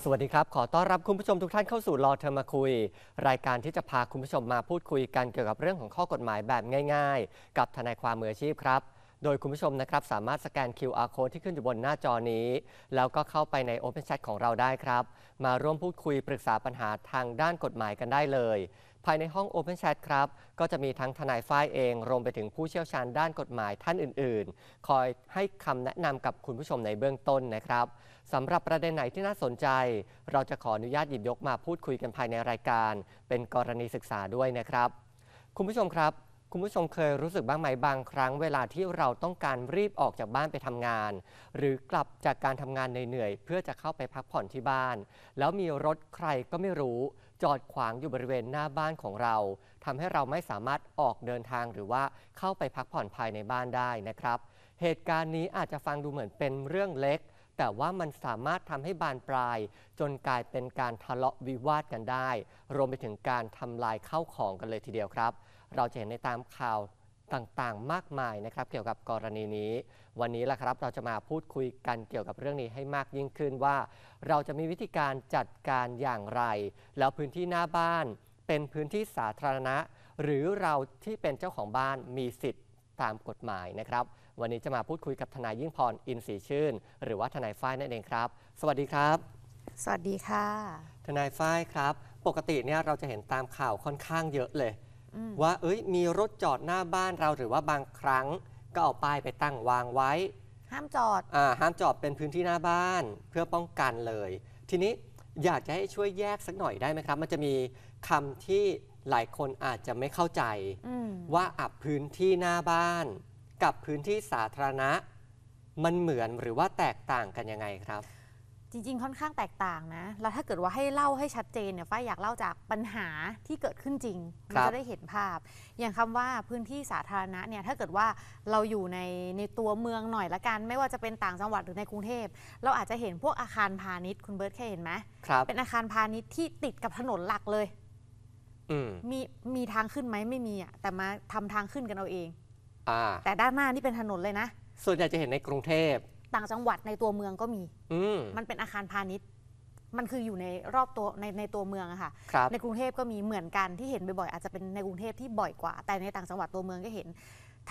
สวัสดีครับขอต้อนรับคุณผู้ชมทุกท่านเข้าสู่รอเธอมาคุยรายการที่จะพาคุณผู้ชมมาพูดคุยกันเกี่ยวกับเรื่องของข้อกฎหมายแบบง่ายๆกับทนายความมืออาชีพครับโดยคุณผู้ชมนะครับสามารถสแกน QR Code ที่ขึ้นอยู่บนหน้าจอนี้แล้วก็เข้าไปใน Open Chat ของเราได้ครับมาร่วมพูดคุยปรึกษาปัญหาทางด้านกฎหมายกันได้เลยภายในห้อง Open Chat ครับก็จะมีทั้งทนายฝ้ายเองรวมไปถึงผู้เชี่ยวชาญด้านกฎหมายท่านอื่นๆคอยให้คำแนะนำกับคุณผู้ชมในเบื้องต้นนะครับสำหรับประเด็นไหนที่น่าสนใจเราจะขออนุญาตหยิบยกมาพูดคุยกันภายในรายการเป็นกรณีศึกษาด้วยนะครับคุณผู้ชมครับคุณผู้ชมเคยรู้สึกบ้างไหมบางครั้งเวลาที่เราต้องการรีบออกจากบ้านไปทำงานหรือกลับจากการทำงานเหนื่อยๆเพื่อจะเข้าไปพักผ่อนที่บ้านแล้วมีรถใครก็ไม่รู้จอดขวางอยู่บริเวณหน้าบ้านของเราทำให้เราไม่สามารถออกเดินทางหรือว่าเข้าไปพักผ่อนภายในบ้านได้นะครับเหตุการณ์นี้อาจจะฟังดูเหมือนเป็นเรื่องเล็กแต่ว่ามันสามารถทำให้บานปลายจนกลายเป็นการทะเลาะวิวาทกันได้รวมไปถึงการทำลายข้าวของกันเลยทีเดียวครับเราจะเห็นในตามข่าวต่างๆมากมายนะครับเกี่ยวกับกรณีนี้วันนี้ล่ะครับเราจะมาพูดคุยกันเกี่ยวกับเรื่องนี้ให้มากยิ่งขึ้นว่าเราจะมีวิธีการจัดการอย่างไรแล้วพื้นที่หน้าบ้านเป็นพื้นที่สาธารณะหรือเราที่เป็นเจ้าของบ้านมีสิทธิ์ตามกฎหมายนะครับวันนี้จะมาพูดคุยกับทนายยิ่งพรอินทร์ศรีชื่นหรือว่าทนายฝ้ายนั่นเองครับสวัสดีครับสวัสดีค่ะทนายฝ้ายครับปกติเนี่ยเราจะเห็นตามข่าวค่อนข้างเยอะเลยว่ามีรถจอดหน้าบ้านเราหรือว่าบางครั้งก็เอาป้ายไปตั้งวางไว้ห้ามจอดห้ามจอดเป็นพื้นที่หน้าบ้านเพื่อป้องกันเลยทีนี้อยากจะให้ช่วยแยกสักหน่อยได้ไหมครับมันจะมีคำที่หลายคนอาจจะไม่เข้าใจว่าพื้นที่หน้าบ้านกับพื้นที่สาธารณะมันเหมือนหรือว่าแตกต่างกันยังไงครับจริงๆค่อนข้างแตกต่างนะแล้วถ้าเกิดว่าให้เล่าให้ชัดเจนเนี่ยฝ้ายอยากเล่าจากปัญหาที่เกิดขึ้นจริงมันจะได้เห็นภาพอย่างคำว่าพื้นที่สาธารณะเนี่ยถ้าเกิดว่าเราอยู่ในตัวเมืองหน่อยละกันไม่ว่าจะเป็นต่างจังหวัดหรือในกรุงเทพเราอาจจะเห็นพวกอาคารพาณิชย์คุณเบิร์ตเคยเห็นไหมเป็นอาคารพาณิชย์ที่ติดกับถนนหลักเลยมีทางขึ้นไหมไม่มีแต่มาทำทางขึ้นกันเอาเองแต่ด้านหน้านี่เป็นถนนเลยนะส่วนใหญ่จะเห็นในกรุงเทพต่างจังหวัดในตัวเมืองก็มีมันเป็นอาคารพาณิชย์มันคืออยู่ในรอบตัวในตัวเมืองอะค่ะในกรุงเทพก็มีเหมือนกันที่เห็นบ่อยๆอาจจะเป็นในกรุงเทพที่บ่อยกว่าแต่ในต่างจังหวัดตัวเมืองก็เห็น